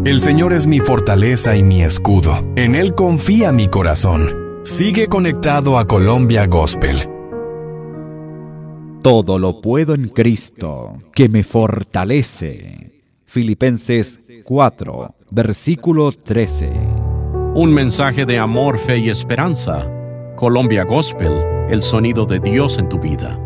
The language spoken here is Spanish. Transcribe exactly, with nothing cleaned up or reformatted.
El Señor es mi fortaleza y mi escudo. En Él confía mi corazón. Sigue conectado a Colombia Gospel. Todo lo puedo en Cristo, que me fortalece. Filipenses cuatro, versículo trece. Un mensaje de amor, fe y esperanza. Colombia Gospel, el sonido de Dios en tu vida.